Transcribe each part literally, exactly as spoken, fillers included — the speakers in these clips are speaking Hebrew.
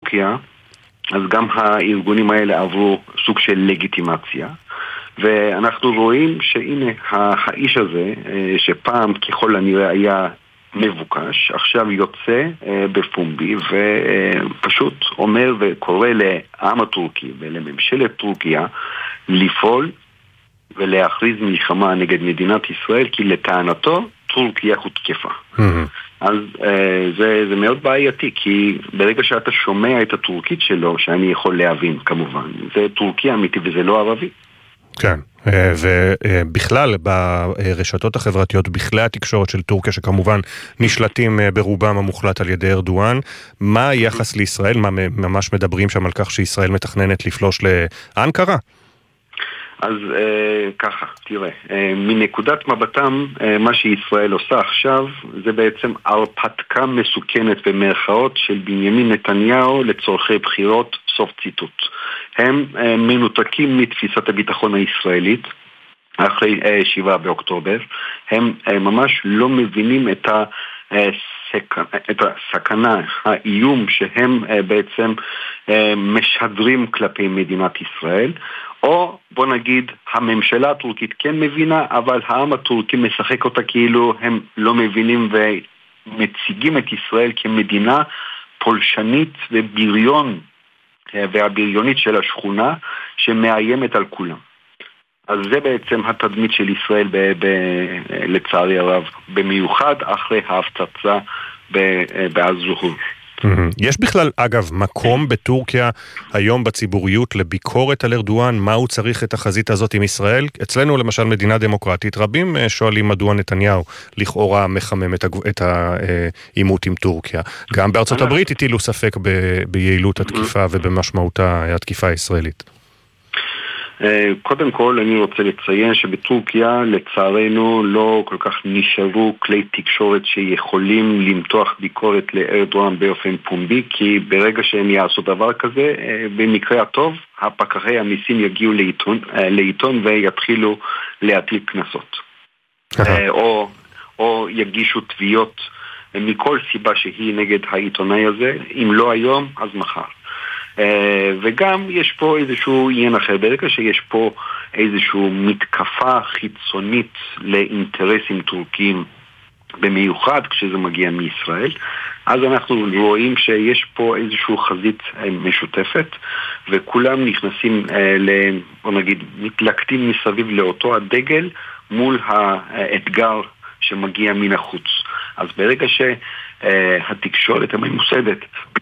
טורקיה, אז גם הארגונים האלה עברו סוג של לגיטימציה, ואנחנו רואים שהנה האיש הזה, שפעם ככל הנראה היה מבוקש, עכשיו יוצא בפומבי ופשוט אומר וקורא לעם הטורקי ולממשלת טורקיה לפעול ולהכריז מלחמה נגד מדינת ישראל, כי לטענתו טורקיה הותקפה. Mm-hmm. אז זה, זה מאוד בעייתי, כי ברגע שאתה שומע את הטורקית שלו, שאני יכול להבין כמובן, זה טורקיה אמיתי וזה לא ערבי. כן, ובכלל ברשתות החברתיות, בכלי התקשורת של טורקיה, שכמובן נשלטים ברובם המוחלט על ידי ארדואן, מה היחס לישראל? מה ממש מדברים שם על כך שישראל מתכננת לפלוש לאנקרה? אז אה, ככה, תראה, אה, מנקודת מבטם, אה, מה שישראל עושה עכשיו, זה בעצם הרפתקה מסוכנת במרכאות של בנימין נתניהו לצורכי בחירות, סוף ציטוט. הם אה, מנותקים מתפיסת הביטחון הישראלית, אחרי אה, שבעה באוקטובר, הם אה, ממש לא מבינים את ה... את הסכנה, האיום שהם בעצם משדרים כלפי מדינת ישראל, או בוא נגיד הממשלה הטורקית כן מבינה, אבל העם הטורקי משחק אותה כאילו הם לא מבינים ומציגים את ישראל כמדינה פולשנית ובריון והבריונית של השכונה שמאיימת על כולם. אז זה בעצם התדמית של ישראל ב- ב- לצערי הרב, במיוחד אחרי ההפצצה בעז-זוהור. יש בכלל, אגב, מקום בטורקיה היום בציבוריות לביקורת על ארדואן? מה הוא צריך את החזית הזאת עם ישראל? אצלנו למשל מדינה דמוקרטית, רבים שואלים מדוע נתניהו לכאורה מחמם את העימות עם טורקיה. גם בארצות הברית הטילו ספק ב- ביעילות התקיפה ובמשמעותה התקיפה הישראלית. קודם כל אני רוצה לציין שבטורקיה לצערנו לא כל כך נשארו כלי תקשורת שיכולים למתוח ביקורת לארדואן באופן פומבי, כי ברגע שהם יעשו דבר כזה, במקרה הטוב הפקחי המיסים יגיעו לעיתון, לעיתון ויתחילו להטיל קנסות או, או יגישו תביעות מכל סיבה שהיא נגד העיתונאי הזה, אם לא היום אז מחר. וגם יש פה איזשהו עניין אחר, ברגע שיש פה איזשהו מתקפה חיצונית לאינטרסים טורקיים, במיוחד כשזה מגיע מישראל, אז אנחנו רואים שיש פה איזשהו חזית משותפת, וכולם נכנסים, בוא נגיד, מתלקטים מסביב לאותו הדגל מול האתגר שמגיע מן החוץ. אז ברגע שהתקשורת הממוסדת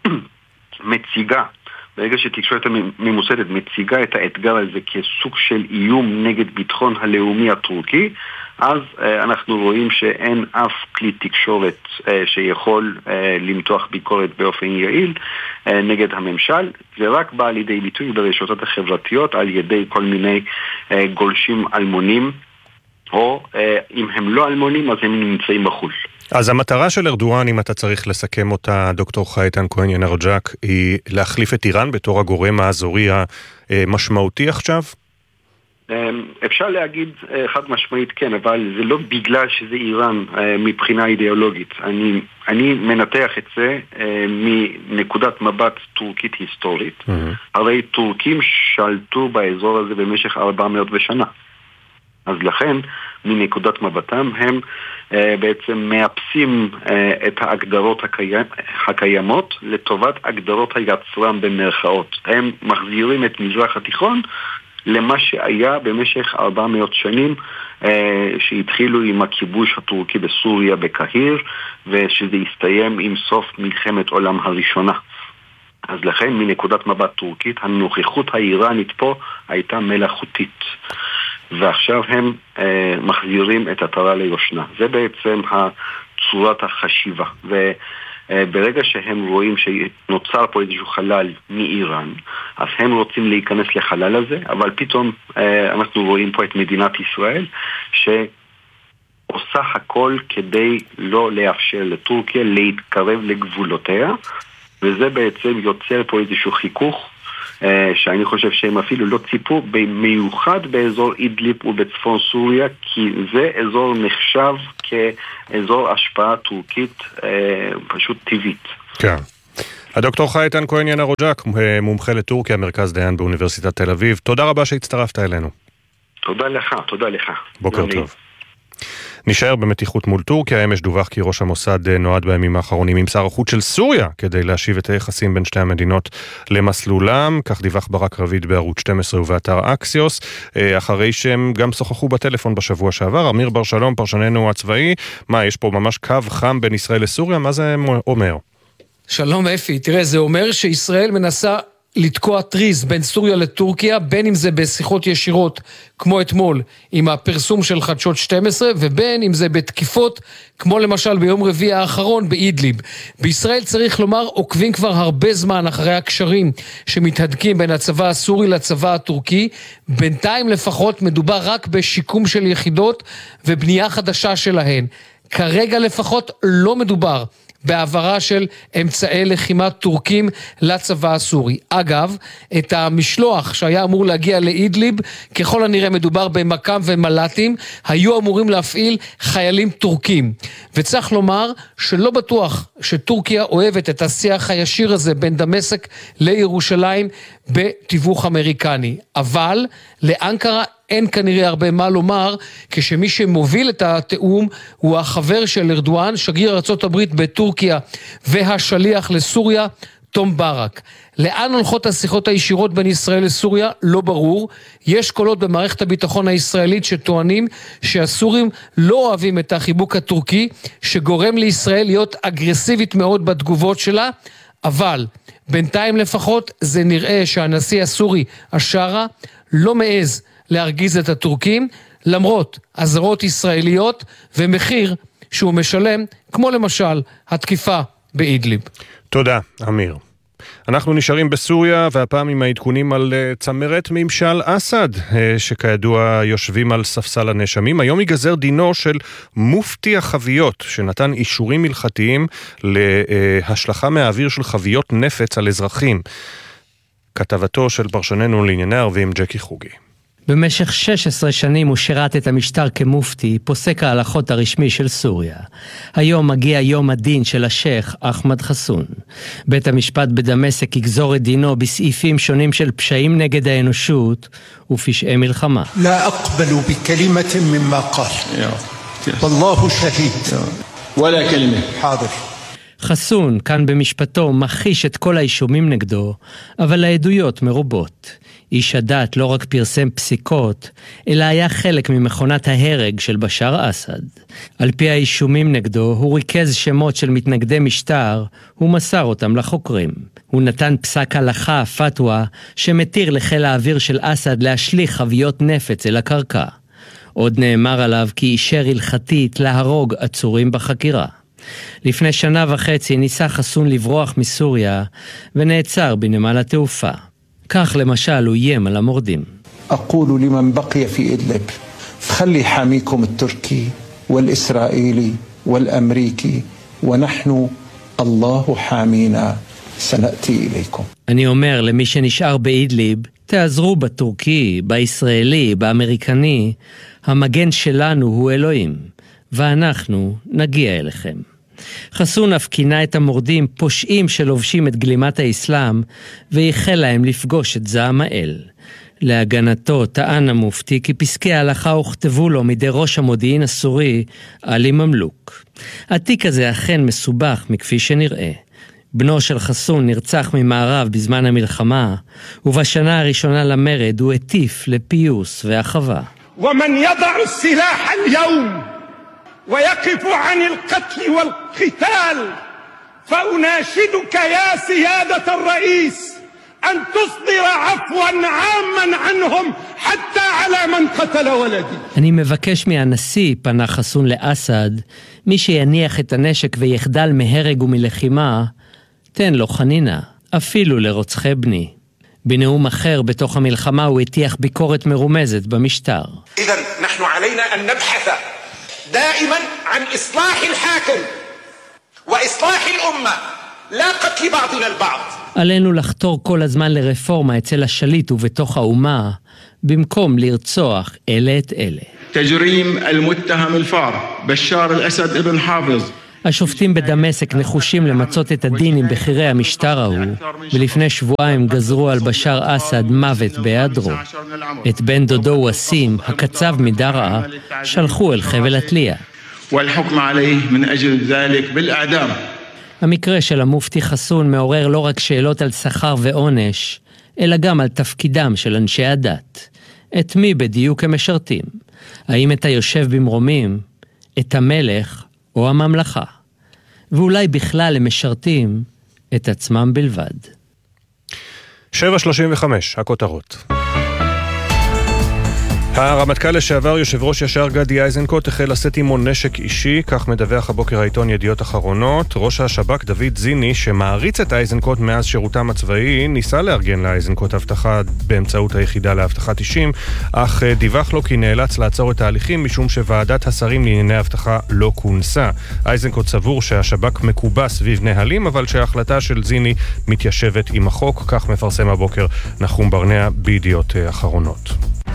מציגה, ברגע שתקשורת הממוסדת מציגה את האתגר הזה כסוג של איום נגד ביטחון הלאומי הטורקי, אז אנחנו רואים שאין אף כלי תקשורת שיכול למתוח ביקורת באופן יעיל נגד הממשל. זה רק בא לידי ביטוי ברשתות החברתיות על ידי כל מיני גולשים אלמונים, או אם הם לא אלמונים אז הם נמצאים בחו"ל. אז המטרה של ארדואן, אם אתה צריך לסכם אותה, דוקטור חייטן כהן ינרג'ק, היא להחליף את איראן בתור הגורם האזורי המשמעותי עכשיו? אפשר להגיד חד משמעית כן, אבל זה לא בגלל שזה איראן מבחינה אידיאולוגית. אני, אני מנתח את זה מנקודת מבט טורקית היסטורית. Mm-hmm. הרי טורקים שלטו באזור הזה במשך ארבע מאות שנה. אז לכן, מנקודת מבטם, הם uh, בעצם מאפסים uh, את ההגדרות הקיים, הקיימות לטובת הגדרות היצרם במרכאות. הם מחזירים את מזרח התיכון למה שהיה במשך ארבע מאות שנים, uh, שהתחילו עם הכיבוש הטורקי בסוריה בקהיר, ושזה הסתיים עם סוף מלחמת עולם הראשונה. אז לכן, מנקודת מבט טורקית, הנוכחות האיראנית פה הייתה מלאכותית. ועכשיו הם אה, מחזירים את התורה ליושנה. זה בעצם צורת החשיבה. וברגע שהם רואים שנוצר פה איזשהו חלל מאיראן, אז הם רוצים להיכנס לחלל הזה, אבל פתאום אה, אנחנו רואים פה את מדינת ישראל, שעושה הכל כדי לא לאפשר לטורקיה להתקרב לגבולותיה, וזה בעצם יוצר פה איזשהו חיכוך, שאני חושב שהם אפילו לא ציפו, במיוחד באזור אידליב ובצפון סוריה, כי זה אזור נחשב כאזור השפעה טורקית פשוט טבעית. כן. הדוקטור חייטן כהן ינרוג'ק, מומחה לטורקיה, מרכז דיין באוניברסיטת תל אביב. תודה רבה שהצטרפת אלינו. תודה לך, תודה לך. בוקר טוב. נשאר במתיחות מול טורקיה. אמש דווח כי ראש המוסד נועד בימים האחרונים עם שר החוץ של סוריה כדי להשיב את היחסים בין שתי המדינות למסלולם. כך דיווח ברק רביד בערוץ שתים עשרה ובאתר אקסיוס, אחרי שהם גם שוחחו בטלפון בשבוע שעבר. אמיר בר שלום, פרשננו הצבאי, מה, יש פה ממש קו חם בין ישראל לסוריה? מה זה אומר? שלום אפי, תראה, זה אומר שישראל מנסה לתקוע טריז בין סוריה לטורקיה, בין אם זה בשיחות ישירות, כמו אתמול, עם הפרסום של חדשות שתים עשרה, ובין אם זה בתקיפות, כמו למשל ביום רביעי האחרון באידליב. בישראל צריך לומר, עוקבים כבר הרבה זמן אחרי הקשרים שמתהדקים בין הצבא הסורי לצבא הטורקי. בינתיים לפחות מדובר רק בשיקום של יחידות ובנייה חדשה שלהן. כרגע לפחות לא מדובר בעברה של אמצעי לחימה טורקים לצבא הסורי. אגב, את המשלוח שהיה אמור להגיע לאידליב, ככל הנראה מדובר במקם ומלטים, היו אמורים להפעיל חיילים טורקים. וצריך לומר שלא בטוח שטורקיה אוהבת את השיח הישיר הזה בין דמשק לירושלים בתיווך אמריקני. אבל לאנקרה אין כנראה הרבה מה לומר, כשמי שמוביל את התאום הוא החבר של ארדואן, שגריר ארצות הברית בטורקיה והשליח לסוריה, תום ברק. לאן הולכות השיחות הישירות בין ישראל לסוריה? לא ברור. יש קולות במערכת הביטחון הישראלית שטוענים שהסורים לא אוהבים את החיבוק הטורקי, שגורם לישראל להיות אגרסיבית מאוד בתגובות שלה, אבל בינתיים לפחות זה נראה שהנשיא הסורי השרה לא מעז להרגיז את הטורקים, למרות אזהרות ישראליות ומחיר שהוא משלם, כמו למשל התקיפה באידליב. תודה, אמיר. אנחנו נשארים בסוריה, והפעם עם העדכונים על צמרת ממשל אסד, שכידוע יושבים על ספסל הנאשמים. היום ייגזר דינו של מופתי החביות, שנתן אישורים הלכתיים להשלכה מהאוויר של חביות נפץ על אזרחים. כתבתו של פרשננו לענייני ערבים, ג'קי חוגי. במשך שש עשרה שנים הוא שירת את המשטר כמופתי, פוסק ההלכות הרשמי של סוריה. היום מגיע יום הדין של השייח אחמד חסון. בית המשפט בדמשק יגזור את דינו בסעיפים שונים של פשעים נגד האנושות ופשעי מלחמה. לא אקבל בכלימת ממה קל. والله شهيد. ولا كلمة. حاضر. חסון, כאן במשפטו, מכחיש את כל האישומים נגדו, אבל העדויות מרובות. איש הדת לא רק פרסם פסיקות, אלא היה חלק ממכונת ההרג של בשאר אסד. על פי האישומים נגדו, הוא ריכז שמות של מתנגדי משטר, הוא מסר אותם לחוקרים. הוא נתן פסק הלכה, פתווה, שמתיר לחיל האוויר של אסד להשליך חביות נפץ אל הקרקע. עוד נאמר עליו כי אישר הלכתית להרוג עצורים בחקירה. לפני שנה וחצי ניסה חסון לברוח מסוריה ונעצר בנמל התעופה. כך למשל הוא איים על המורדים. أقول لمن بقي في إدلب خلي حاميكم التركي والإسرائيلي والأمريكي ونحن الله حامينا سنأتي إليكم. אני אומר למי שנשאר באידליב, תעזרו בטורקי, בישראלי, באמריקני, המגן שלנו הוא אלוהים, ואנחנו נגיע אליכם. חסון אף כינה את המורדים פושעים שלובשים את גלימת האסלאם, וייחל להם לפגוש את זעם האל. להגנתו טען המופתי כי פסקי ההלכה הוכתבו לו מדי ראש המודיעין הסורי, עלי ממלוק. התיק הזה אכן מסובך מכפי שנראה. בנו של חסון נרצח ממערב בזמן המלחמה, ובשנה הראשונה למרד הוא הטיף לפיוס ואחווה. ومن يضع السلاح اليوم ويقف عن القتل والقتال فأناشدك يا سيادة الرئيس أن تصدر عفوا عاما عنهم حتى على من قتل ولدي. אני מבקש מהנשיא, פנה חסון לאסד, מי שיניח את הנשק ויחדל מהרג ומלחימה, תן לו חנינה, אפילו לרוצחי בני. בנאום אחר בתוך המלחמה הוא הטיח ביקורת מרומזת במשטר. إذن نحن علينا أن نبحث دائما عن إصلاح الحاكم وإصلاح الأمة لا قتل بعضنا البعض. עלינו לחתור כל הזמן לרפורמה אצל השליט ובתוך האומה, במקום לרצוח אלה את אלה. تجريم المتهم الفار بشار الأسد ابن حافظ השופטים בדמשק נחושים למצות את הדין עם בחירי המשטר ההוא, ולפני שבועיים גזרו על בשאר אסד מוות בהיעדרו. את בן דודו ווסים, הקצב מדרעה, שלחו אל חבל התלייה. والحكم عليه من أجل ذلك بالإعدام. המקרה של המופתי חסון מעורר לא רק שאלות על שכר ועונש, אלא גם על תפקידם של אנשי הדת. את מי בדיוק הם משרתים? האם את היושב במרומים, את המלך או הממלכה? ואולי בכלל הם משרתים את עצמם בלבד. שבע שלושים וחמש, הכותרות. הרמטכ"ל לשעבר יושב ראש ישר גדי איזנקוט החל לשאת עמו נשק אישי, כך מדווח הבוקר העיתון ידיעות אחרונות. ראש השב"כ דוד זיני, שמעריץ את איזנקוט מאז שירותם הצבאי, ניסה לארגן לאיזנקוט הבטחה באמצעות היחידה להבטחת אישים, אך דיווח לו כי נאלץ לעצור את ההליכים משום שוועדת השרים לענייני הבטחה לא כונסה. איזנקוט סבור שהשב"כ מקובע סביב נהלים, אבל שההחלטה של זיני מתיישבת עם החוק, כך מפרסם הבוקר נחום ברנע בידיעות אחרונות.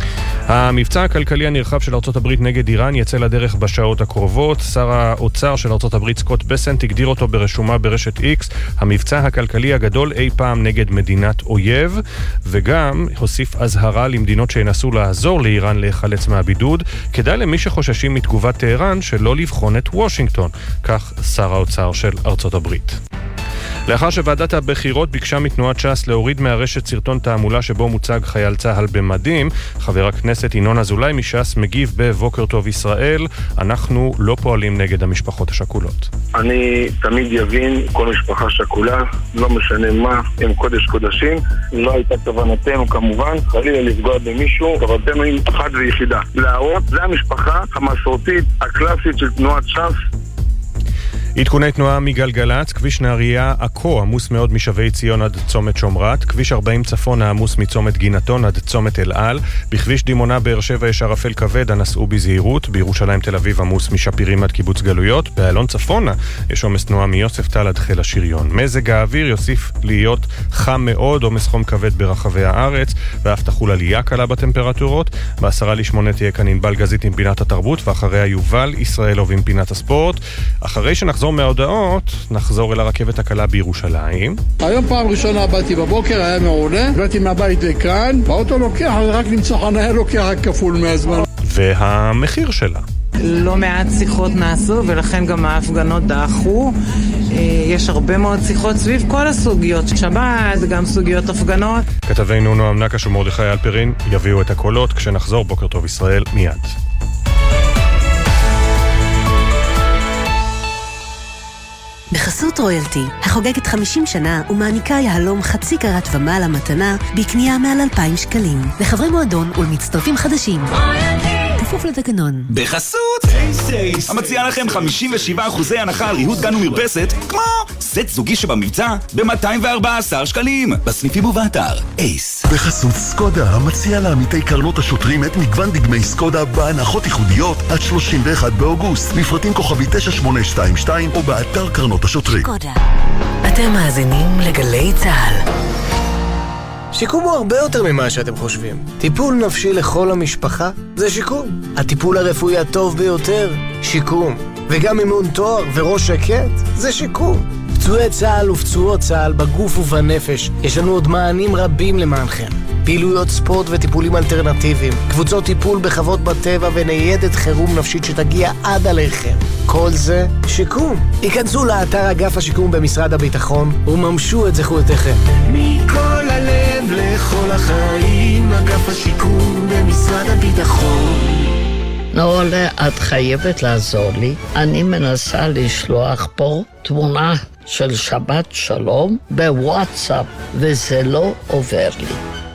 המבצע הכלכלי הנרחב של ארצות הברית נגד איראן יצא לדרך בשעות הקרובות. שר האוצר של ארצות הברית סקוט בסנט הגדיר אותו ברשומה ברשת איקס המבצע הכלכלי הגדול אי פעם נגד מדינת אויב, וגם הוסיף הזהרה למדינות שינסו לעזור לאיראן להיחלץ מהבידוד. כדאי למי שחוששים מתגובת טהרן שלא לבחון את וושינגטון, כך שר האוצר של ארצות הברית. לאחר שוועדת הבחירות ביקשה מתנועת ש"ס להוריד מהרשת סרטון תעמולה שבו מוצג חייל צהל במדים, חבר הכנסת ינון אזולאי מש"ס מגיב בבוקר טוב ישראל: אנחנו לא פועלים נגד המשפחות השכולות. אני תמיד יבין כל משפחה שכולה, לא משנה מה, הם קודש קודשים. לא הייתה כוונתנו כמובן חלילה לפגוע במישהו, כוונתנו היא אחת ויחידה, להראות, זה המשפחה המסורתית הקלאסית של תנועת ש"ס. עדכוני תנועה מגלגלץ, כביש נהריה עכו עמוס מאוד משבי ציון עד צומת שומרת, כביש ארבעים צפון העמוס מצומת גינתון עד צומת אל על, בכביש דימונה באר שבע יש ערפל כבד, הנסעו בזהירות, בירושלים תל אביב עמוס משפירים עד קיבוץ גלויות, באלון צפונה יש עומס תנועה מיוסף טל עד חיל השריון. מזג האוויר יוסיף להיות חם מאוד, עומס חום כבד ברחבי הארץ, ואף תחול עלייה קלה בטמפרטורות. בעשרה לשמונה תהיה כאן ענבל גזית עם פינת התרבות, ואחריה יובל ישראלוב עם פינת הספורט. אחרי שנחזור מההודעות, נחזור אל הרכבת הקלה בירושלים. היום פעם ראשונה באתי בבוקר, היה מעולה, באתי מהבית לכאן, באוטו לוקח, רק למצוא חניה לוקח רק כפול מהזמן. והמחיר שלה. לא מעט שיחות נעשו, ולכן גם ההפגנות דאחו. יש הרבה מאוד שיחות סביב כל הסוגיות, שבת, גם סוגיות הפגנות. כתבינו נועם נקש ומרדכי אלפרין יביאו את הקולות כשנחזור. בוקר טוב ישראל מיד. בחסות רויאלטי, החוגגת חמישים שנה ומעניקה יהלום חצי קרת ומעלה מתנה בקנייה מעל אלפיים שקלים. לחברי מועדון ולמצטרפים חדשים. כפוף לתקנון. בחסות אייס אייס המציע לכם חמישים ושבעה אחוזי הנחה על ריהוט גן ומרפסת, כמו סט זוגי שבמבצע ב-מאתיים וארבעה עשר שקלים בסניפים ובאתר אייס. בחסות סקודה המציע לעמיתי קרנות השוטרים את מגוון דגמי סקודה בהנחות ייחודיות עד שלושים ואחד באוגוסט, מפרטים כוכבי תשע שמונה שתיים שתיים או באתר קרנות השוטרים. סקודה. אתם מאזינים לגלי צהל. שיקום הוא הרבה יותר ממה שאתם חושבים. טיפול נפשי לכל המשפחה זה שיקום. הטיפול הרפואי הטוב ביותר, שיקום. וגם אימון תואר וראש שקט זה שיקום. פצועי צהל ופצועות צהל בגוף ובנפש, יש לנו עוד מענים רבים למענכם. פעילויות ספורט וטיפולים אלטרנטיביים, קבוצות טיפול בחוות בטבע וניידת חירום נפשית שתגיע עד עליכם. כל זה שיקום. היכנסו לאתר אגף השיקום במשרד הביטחון וממשו את זכויותיכם. מכל הלב לכל החיים, אגף השיקום במשרד הביטחון. נעולה, את חייבת לעזור לי. אני מנסה לשלוח פה תמונה של שבת שלום בוואטסאפ, וזה לא עובר לי.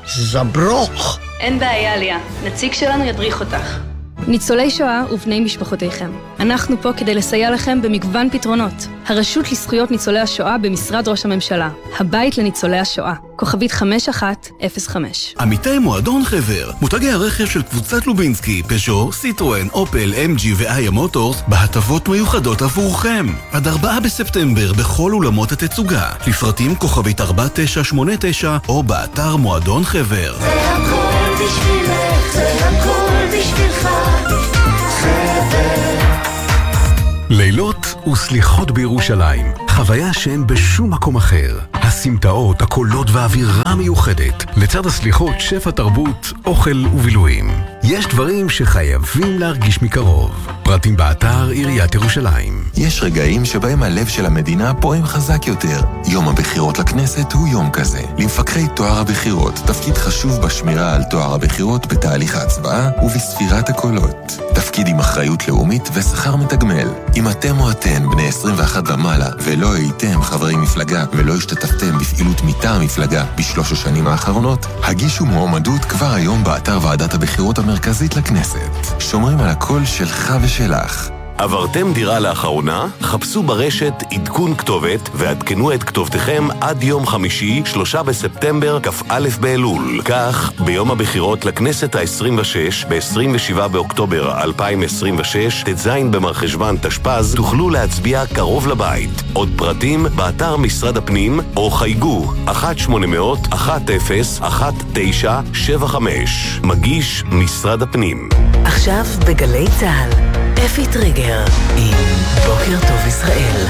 זברוך. אין בעיה, ליה. נציג שלנו ידריך אותך. ניצולי שואה ובני משפחותיכם. אנחנו פה כדי לסייע לכם במגוון פתרונות. הרשות לזכויות ניצולי השואה במשרד ראש הממשלה. הבית לניצולי השואה. כוכבית חמש אחת אפס חמש. עמיתי מועדון חבר. מותגי הרכב של קבוצת לובינסקי, פז'ו, סיטרואן, אופל, אם ג'י ואיה מוטורס בהטבות מיוחדות עבורכם. עד ארבעה בספטמבר בכל אולמות התצוגה. לפרטים כוכבית ארבע תשע שמונה תשע או באתר מועדון חבר. זה הכל בשבילך, זה הכל בשבילך. לילות וסליחות בירושלים. חוויה שאין בשום מקום אחר. הסמטאות, הקולות והאווירה המיוחדת. לצד הסליחות, שפע תרבות, אוכל ובילויים. יש דברים שחייבים להרגיש מקרוב. פרטים באתר עיריית ירושלים. יש רגעים שבהם הלב של המדינה פועם חזק יותר. יום הבחירות לכנסת הוא יום כזה. למפקחי תואר הבחירות, תפקיד חשוב בשמירה על תואר הבחירות בתהליך ההצבעה ובספירת הקולות. תפקיד עם אחריות לאומית ושכר מתגמל. אם אתם או אתן בני עשרים ואחת ומעלה ולא הייתם חברי מפלגה ולא השתתפתם בפעילות מטעם המפלגה בשלוש השנים האחרונות, הגישו מועמדות כבר היום באתר ועדת הבחירות המרכזית לכנסת. שומרים על הקול שלך ושלך. עברתם דירה לאחרונה? חפשו ברשת עדכון כתובת ועדכנו את כתובתכם עד יום חמישי, שלושה בספטמבר, כ"א באלול. כך, ביום הבחירות לכנסת ה-עשרים ושש, ב-עשרים ושבעה באוקטובר אלפיים עשרים ושש, ט"ז במרחשוון תשפ"ז, תוכלו להצביע קרוב לבית. עוד פרטים באתר משרד הפנים, או חייגו אחת שמונה אפס אפס אחת אפס אחת תשע שבע חמש. מגיש משרד הפנים. עכשיו בגלי צהל, אפי טריגר עם בוקר טוב ישראל.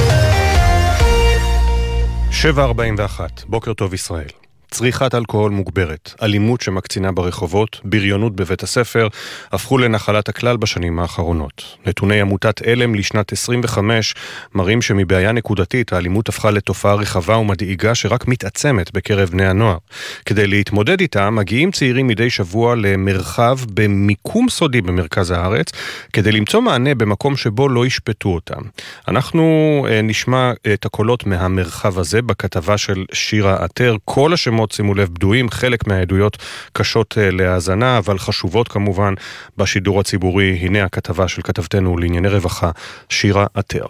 שבע ארבעים ואחת, בוקר טוב ישראל. צריכת אלכוהול מוגברת, אלימות שמקצינה ברחובות, בריונות בבית הספר, הפכו לנחלת הכלל בשנים האחרונות. נתוני עמותת אלם לשנת עשרים וחמש מראים שמבעיה נקודתית האלימות הפכה לתופעה רחבה ומדאיגה שרק מתעצמת בקרב בני הנוער. כדי להתמודד איתה, מגיעים צעירים מדי שבוע למרחב במיקום סודי במרכז הארץ, כדי למצוא מענה במקום שבו לא ישפטו אותם. אנחנו נשמע את הקולות מהמרחב הזה בכתבה של שירה עטר. כל השמות, שימו לב, בדויים, חלק מהעדויות קשות להאזנה, אבל חשובות כמובן בשידור הציבורי. הנה הכתבה של כתבתנו לענייני רווחה, שירה עטר.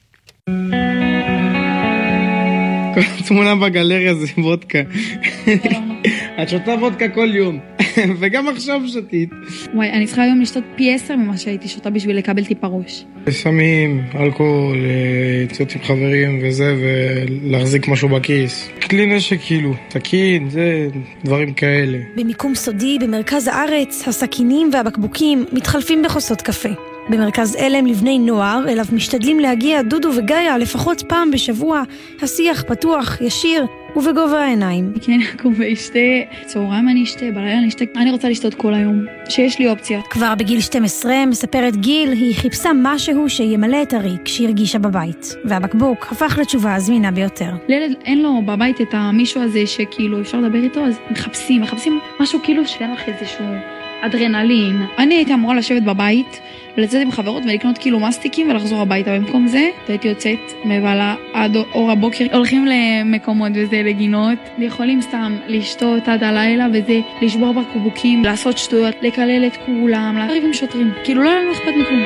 תמונה בגלריה זה וודקה. את שותה וודקה כל יום, וגם עכשיו שתית. וואי, אני צריכה היום לשתות פי עשר ממה שהייתי שותה בשביל לקבל טיפה ראש. סמים, אלכוהול, לצאת עם חברים וזה, ולהחזיק משהו בכיס. כלי נשק כאילו, סכין, זה דברים כאלה. במיקום סודי במרכז הארץ, הסכינים והבקבוקים מתחלפים בחוסות קפה. במרכז אלם לבני נוער, אליו משתדלים להגיע דודו וגאיה לפחות פעם בשבוע, השיח פתוח, ישיר ובגובה העיניים. כן, אקום ואשתה, צהריים אני אשתה, בלילה אני אשתה, אני רוצה לשתות כל היום, שיש לי אופציה. כבר בגיל שתים עשרה, מספרת גיל, היא חיפשה משהו שימלא את הריק שהרגישה בבית, והבקבוק הפך לתשובה הזמינה ביותר. לילד אין לו בבית את המישהו הזה שכאילו אפשר לדבר איתו, אז מחפשים, מחפשים משהו כאילו שאין לך איזשהו אדרנלין. אני הייתי אמורה לשבת בבית ולצאת עם חברות ולקנות כאילו מסטיקים ולחזור הביתה. במקום זה הייתי יוצאת מבלה עד אור הבוקר, הולכים למקומות וזה לגינות, יכולים סתם לשתות עד הלילה וזה, לשבור בקבוקים, לעשות שטויות, לקלל את כולם, להריב עם שוטרים, כאילו לא לנו אכפת מכלום.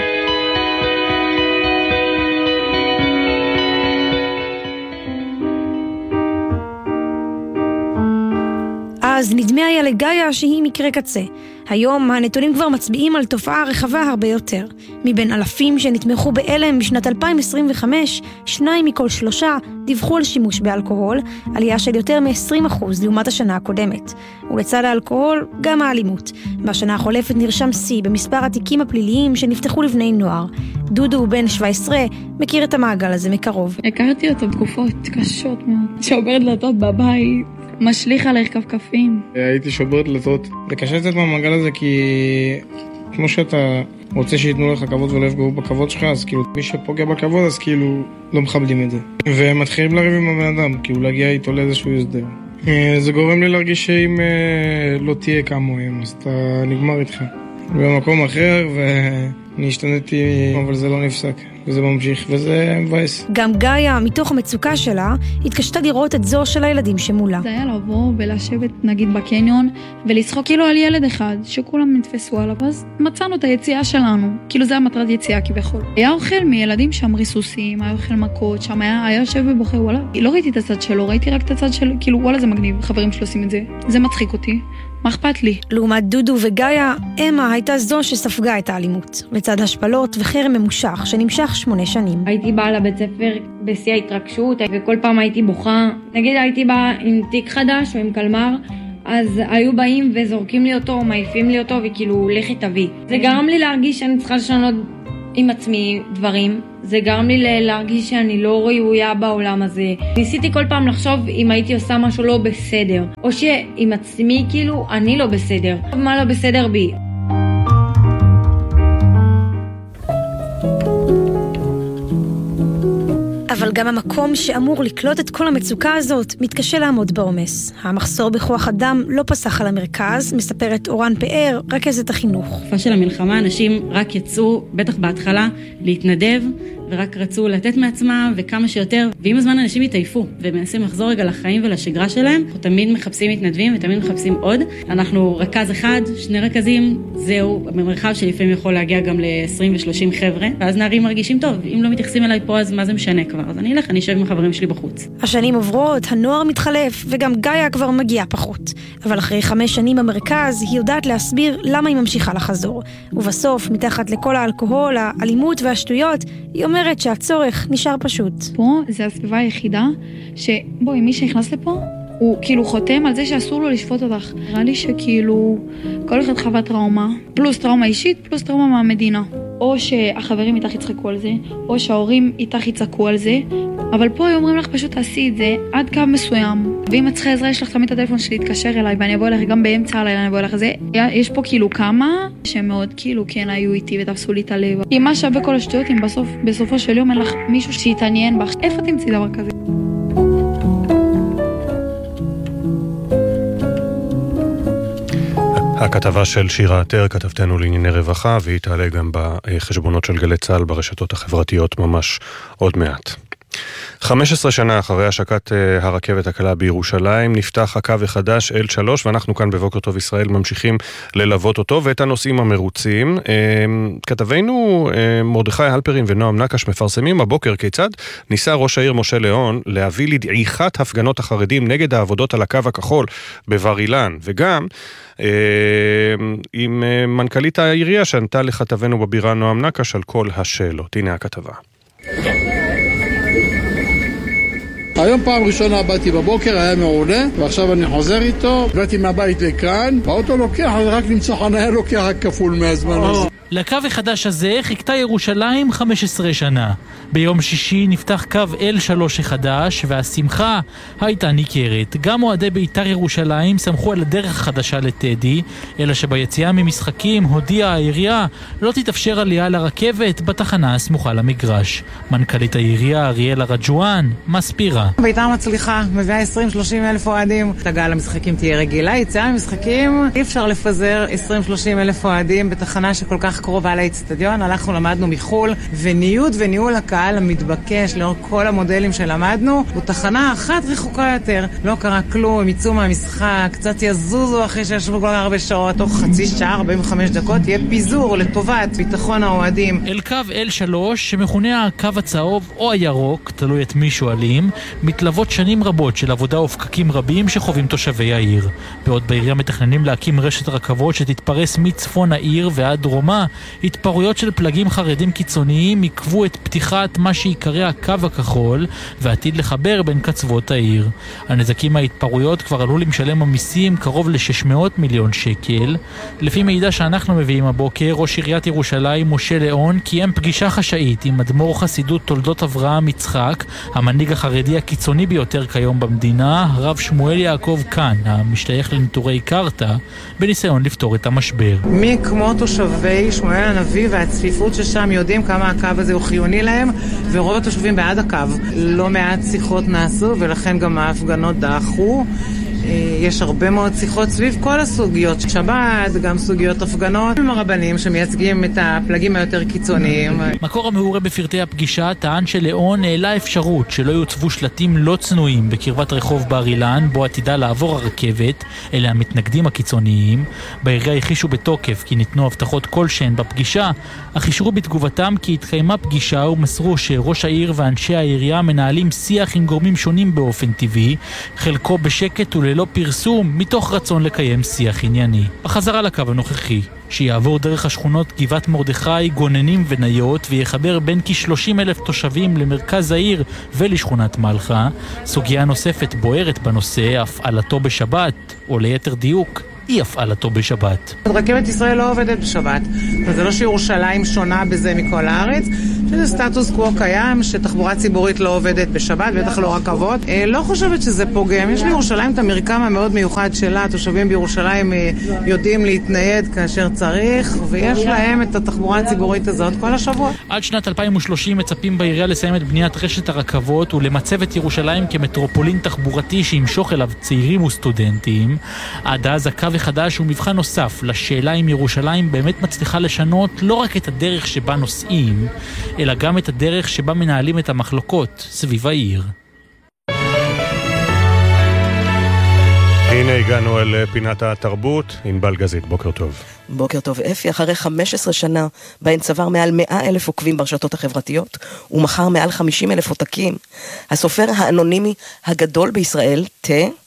אז נדמה היה לגאיה שהיא מקרה קצה. היום הנתונים כבר מצביעים על תופעה רחבה הרבה יותר. מבין אלפים שנתמכו באלם בשנת אלפיים עשרים וחמש, שניים מכל שלושה דיווחו על שימוש באלכוהול, עלייה של יותר מ-עשרים אחוז לעומת השנה הקודמת. ולצד האלכוהול, גם האלימות. בשנה החולפת נרשם שיא במספר התיקים הפליליים שנפתחו לבני נוער. דודו בן שבע עשרה מכיר את המעגל הזה מקרוב. הכרתי אותו תקופות קשות מאוד. שעוברת דלתות בבית. משליך עליך כפכפים. הייתי שובר דלתות. זה קשה לצאת מהמעגל הזה כי כמו שאתה רוצה שיתנו לך כבוד ולא יפגעו בכבוד שלך, אז כאילו מי שפוגע בכבוד אז כאילו לא מכבדים את זה. והם מתחילים לריב עם הבן אדם, כאילו להגיע איתו לאיזשהו הסדר. זה גורם לי להרגיש שאם לא תהיה כמוהם, אז אתה נגמר איתך. במקום אחר ואני השתנתי, אבל זה לא נפסק. וזה ממשיך, וזה מבאס. גם גאיה, מתוך המצוקה שלה, התקשתה לראות את זו של הילדים שמולה. זה היה לבוא ולשבת, נגיד, בקניון, ולשחוק כאילו על ילד אחד, שכולם נתפסו עליו, אז מצאנו את היציאה שלנו. כאילו זה המטרת יציאה כבכל. היה אוכל מילדים שם ריסוסים, היה אוכל מכות, שם היה, היה יושב ובוכה, וואלה. לא ראיתי את הצד שלו, ראיתי רק את הצד שלו, כאילו, וואלה, זה מגניב, חברים שלו עושים את זה. זה מצחיק אותי. מה אכפת לי? לעומת דודו וגאיה, אמה הייתה זו שספגה את האלימות, לצד השפלות וחרם ממושך שנמשך שמונה שנים. הייתי באה לבית ספר בשיא ההתרגשות, וכל פעם הייתי בוכה. נגיד הייתי באה עם תיק חדש או עם קלמר, אז היו באים וזורקים לי אותו, מעיפים לי אותו, וכאילו לכי תביא. זה גרם לי להרגיש שאני צריכה לשנות עם עצמי דברים, זה גרם לי להרגיש שאני לא ראויה בעולם הזה. ניסיתי כל פעם לחשוב אם הייתי עושה משהו לא בסדר, או שעם עצמי כאילו אני לא בסדר. מה לא בסדר בי? אבל גם המקום שאמור לקלוט את כל המצוקה הזאת מתקשה לעמוד בעומס. המחסור בכוח אדם לא פסח על המרכז, מספרת אורן פאר, רכזת החינוך. בתקופה של המלחמה אנשים רק יצאו, בטח בהתחלה, להתנדב, ורק רצו לתת מעצמם וכמה שיותר, ועם הזמן אנשים התעייפו ומנסים לחזור רגע לחיים ולשגרה שלהם. אנחנו תמיד מחפשים מתנדבים ותמיד מחפשים עוד. אנחנו רכז אחד, שני רכזים, זהו, במרחב שלפעמים יכול להגיע גם ל-עשרים ושלושים חבר'ה, ואז נערים מרגישים טוב, אם לא מתייחסים אליי פה אז מה זה משנה כבר, אז אני אלך, אני אשב עם החברים שלי בחוץ. השנים עוברות, הנוער מתחלף, וגם גאיה כבר מגיעה פחות. אבל אחרי חמש שנים במרכז, היא יודעת להסביר למה היא ממשיכה לחזור. ובסוף, מתחת לכל האלכוהול, האלימות והשטויות, היא אומרת שהצורך נשאר פשוט. פה זה הסביבה היחידה שבואי, מי שנכנס לפה, הוא כאילו חותם על זה שאסור לו לשפוט אותך. נראה לי שכאילו כל אחד חווה טראומה, פלוס טראומה אישית, פלוס טראומה מהמדינה. או שהחברים איתך יצחקו על זה, או שההורים איתך יצחקו על זה, אבל פה היו אומרים לך פשוט תעשי את זה עד קו מסוים. ואם את צריכה עזרה, יש לך תמיד את הטלפון שלי להתקשר אליי, ואני אבוא אליך גם באמצע הלילה, אני אבוא אליך זה. יש פה כאילו כמה שמאוד כאילו כן היו איתי ותפסו לי את הלב. אם מה שווה כל השטויות, אם בסוף, בסופו של יום אין לך מישהו שיתעניין בך, איפה תמצאי דבר כזה? הכתבה של שירה עטר, כתבתנו לענייני רווחה, והיא תעלה גם בחשבונות של גלי צה"ל ברשתות החברתיות ממש עוד מעט. חמש עשרה שנה אחרי השקת הרכבת הקלה בירושלים, נפתח הקו החדש אל שלוש, ואנחנו כאן בבוקר טוב ישראל ממשיכים ללוות אותו ואת הנושאים המרוצים. כתבינו מרדכי הלפרין ונועם נקש מפרסמים הבוקר כיצד ניסה ראש העיר משה ליאון להביא לדעיכת הפגנות החרדים נגד העבודות על הקו הכחול בבר אילן, וגם עם מנכ"לית העירייה שענתה לכתבנו בבירה נועם נקש על כל השאלות. הנה הכתבה. היום פעם ראשונה באתי בבוקר, היה מעולה, ועכשיו אני חוזר איתו, באתי מהבית לכאן, באוטו לוקח, רק למצוא חניה לוקח רק כפול מהזמן הזה. לקו החדש הזה חיכתה ירושלים חמש עשרה שנה. ביום שישי נפתח קו אל שלוש החדש, והשמחה הייתה ניכרת. גם אוהדי בית"ר ירושלים שמחו על הדרך החדשה לטדי, אלא שביציאה ממשחקים הודיעה העירייה לא תתאפשר עלייה לרכבת בתחנה הסמוכה למגרש. מנכ"לית העירייה אריאלה רג'ואן מסבירה. בית"ר מצליחה, מביאה עשרים שלושים אלף אוהדים. הגעה למשחקים תהיה רגילה, יציאה ממשחקים, אי אפשר לפזר עשרים שלושים אלף אוהדים בתחנה שכל כך קרובה לאצטדיון. הלכנו, למדנו מחול, וניוד וניהול הקהל המתבקש לאור כל המודלים שלמדנו, בתחנה אחת רחוקה יותר. לא קרה כלום, הם יצאו מהמשחק, קצת יזוזו אחרי שישבו כל הרבה שעות, תוך חצי שעה, ארבעים וחמש דקות, יהיה פיזור לטובת ביטחון האוהדים. אל קו אל שלוש, שמכונה הקו הצהוב או הירוק, תלוי את מי שואלים, מתלוות שנים רבות של עבודה ופקקים רבים שחווים תושבי העיר. בעוד בעירייה מתכננים להקים רשת רכבות שתתפרס מצפון העיר ועד דרומה, התפרעויות של פלגים חרדים קיצוניים עיכבו את פתיחת מה שיקרא הקו הכחול ועתיד לחבר בין קצוות העיר. הנזקים מההתפרעויות כבר עלו למשלם המיסים קרוב ל-שש מאות מיליון שקל. לפי מידע שאנחנו מביאים הבוקר, ראש עיריית ירושלים משה ליאון קיים פגישה חשאית עם אדמו"ר חסידות תולדות אברהם יצחק, המנהיג החרדי הקיצוני ביותר כיום במדינה, הרב שמואל יעקב כאן, המשתייך לנטורי קרתא, בניסיון לפתור את המשבר. מי כמו תושבי שמואל הנביא והצפיפות ששם יודעים כמה הקו הזה הוא חיוני להם, ורוב התושבים בעד הקו. לא מעט שיחות נעשו, ולכן גם ההפגנות דאחו. יש הרבה מאוד שיחות סביב כל הסוגיות, שבת, גם סוגיות הפגנות עם הרבנים שמייצגים את הפלגים היותר קיצוניים. מקור המעורה בפרטי הפגישה טען שלאון העלה אפשרות שלא יוצבו שלטים לא צנועים בקרבת רחוב בר אילן בו עתידה לעבור הרכבת, אלה המתנגדים הקיצוניים. בעירייה הכישו בתוקף כי ניתנו הבטחות כלשהן בפגישה, אך אישרו בתגובתם כי התקיימה פגישה ומסרו שראש העיר ואנשי העירייה מנהלים שיח עם גורמים שונים באופן טבעי, חלקו בשקט וללא פרסום, מתוך רצון לקיים שיח ענייני. החזרה לקו הנוכחי, שיעבור דרך השכונות גבעת מרדכי, גוננים וניות, ויחבר בין כ-שלושים אלף תושבים למרכז העיר ולשכונת מלכה. סוגיה נוספת בוערת בנושא, הפעלתו בשבת, או ליתר דיוק, אי הפעלתו בשבת. רכבת ישראל לא עובדת בשבת. זה לא שירושלים שונה בזה מכל הארץ, שזה סטטוס קוו קיים, שתחבורה ציבורית לא עובדת בשבת, בטח לא רכבות. לא חושבת שזה פוגם. יש לירושלים את המרקם המאוד מיוחד שלה, התושבים בירושלים יודעים להתנייד כאשר צריך, ויש להם את התחבורה הציבורית הזאת כל השבוע. עד שנת אלפיים ושלושים מצפים בעירייה לסיים את בניית רשת הרכבות ולמצב את ירושלים כמטרופולין תחבורתי שימשוך אליו צעירים וסטודנטים. עד אז הקו החדש הוא מבחן נוסף לשאלה אם ירושלים באמת מצליחה לשנות לא רק את הדרך שבה נוסעים, אלא גם את הדרך שבה מנהלים את המחלוקות סביב העיר. הנה הגענו אל פינת התרבות, ענבל גזית, בוקר טוב. בוקר טוב אפי, אחרי חמש עשרה שנה בהן צבר מעל מאה אלף עוקבים ברשתות החברתיות ומחר מעל חמישים אלף עותקים. הסופר האנונימי הגדול בישראל, תה,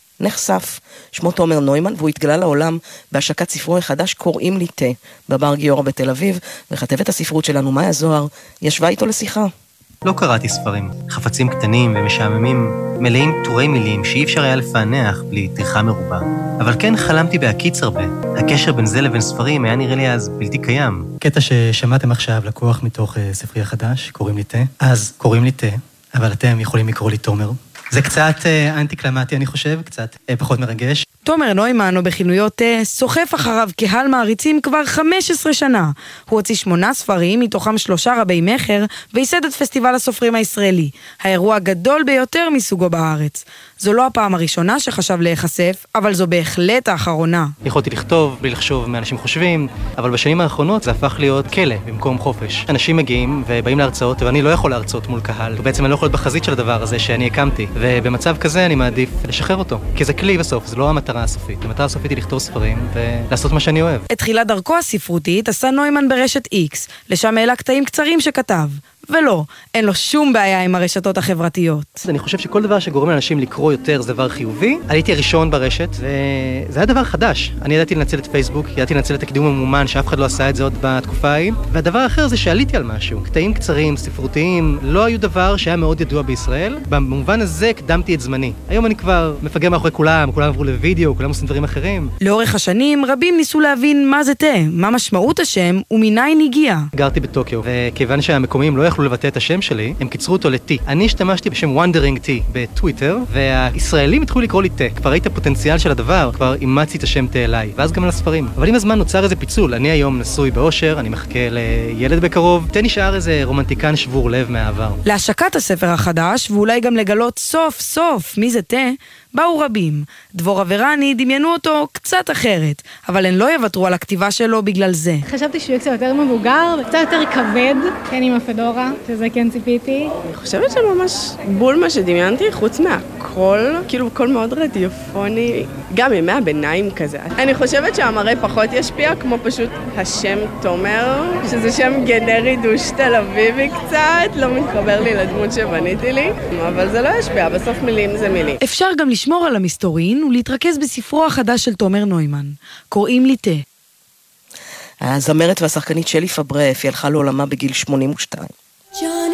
נחשף. שמו תומר נוימן והוא התגלה לעולם בהשקת ספרו החדש קוראים לי תה בבר גיורא בתל אביב, וכתבת הספרות שלנו מאיה זוהר ישבה איתו לשיחה. לא קראתי ספרים, חפצים קטנים ומשעממים, מלאים טורי מילים שאי אפשר היה לפענח בלי טרחה מרובה. אבל כן חלמתי בהקיץ הרבה. הקשר בין זה לבין ספרים היה נראה לי אז בלתי קיים. קטע ששמעתם עכשיו לקוח מתוך uh, ספרי החדש, קוראים לי תה. אז קוראים לי תה, אבל אתם יכולים לקרוא לי תומר. זה קצת uh, אנטי-קלמטי אני חושב, קצת uh, פחות מרגש. תומר נוימן, או בכינויות סוחף אחריו קהל מעריצים כבר חמש עשרה שנה. הוא הוציא שמונה ספרים, מתוכם שלושה רבי מחר, וייסד את פסטיבל הסופרים הישראלי, האירוע הגדול ביותר מסוגו בארץ. זו לא הפעם הראשונה שחשב להיחשף, אבל זו בהחלט האחרונה. יכולתי לכתוב בלי לחשוב מה אנשים חושבים, אבל בשנים האחרונות זה הפך להיות כלא במקום חופש. אנשים מגיעים ובאים להרצאות, ואני לא יכול להרצות מול קהל, ובעצם אני לא יכול להיות בחזית של הדבר הזה שאני הקמתי, ובמצב כזה אני מעדיף לשחרר אותו, כי זה כלי בסוף, זה לא המטרה הסופית. המטרה הסופית היא לכתוב ספרים ולעשות מה שאני אוהב. את תחילת דרכו הספרותית עשה נוימן ברשת איקס, לשם העלה קטעים קצרים שכתב. ולא, אין לו שום בעיה עם הרשתות החברתיות. אני חושב שכל דבר שגורם לאנשים לקרוא יותר זה דבר חיובי. עליתי הראשון ברשת, וזה היה דבר חדש. אני ידעתי לנצל את פייסבוק, ידעתי לנצל את הקידום המומן, שאף אחד לא עשה את זה עוד בתקופה ההיא. והדבר האחר זה שעליתי על משהו. קטעים קצרים, ספרותיים, לא היו דבר שהיה מאוד ידוע בישראל. במובן הזה קדמתי את זמני. היום אני כבר מפגר מאחורי כולם, כולם עברו לוידאו, כולם עושים דברים אחרים. לאורך השנים, רבים ניסו להבין מה זה תה, מה משמעות השם ומניין הגיע. גרתי בטוקיו, וכיוון שהמקומיים לא יכלו לבטא את השם שלי, הם קיצרו אותו לטי. אני השתמשתי בשם Wandering Tea בטוויטר, והישראלים התחילו לקרוא לי תה. כבר ראית הפוטנציאל של הדבר, כבר אימצתי את השם תה אליי, ואז גם לספרים. אבל עם הזמן נוצר איזה פיצול. אני היום נשוי באושר, אני מחכה לילד בקרוב. תה נשאר איזה רומנטיקן שבור לב מהעבר. להשקת הספר החדש, ואולי גם לגלות סוף סוף מי זה תה, באו רבים. דבורה ורני דמיינו אותו קצת אחרת, אבל הן לא יוותרו על הכתיבה שלו בגלל זה. חשבתי שהוא קצת יותר מבוגר, קצת יותר כבד, כן עם הפדורה, שזה כן ציפיתי. אני חושבת שממש בול מה שדמיינתי, חוץ מהקול, כאילו קול מאוד רדיופוני, גם ימי הביניים כזה. אני חושבת שהמראה פחות ישפיע, כמו פשוט השם תומר, שזה שם גנרי דוש תל אביבי קצת, לא מתחבר לי לדמות שבניתי לי, אבל זה לא ישפיע, בסוף מילים זה מילים. אפשר גם לשמור על המסתורין ולהתרכז בספרו החדש של תומר נוימן. קוראים לי תה. הזמרת והשחקנית שלי פברף, היא הלכה לעולמה בגיל שמונים ושתיים.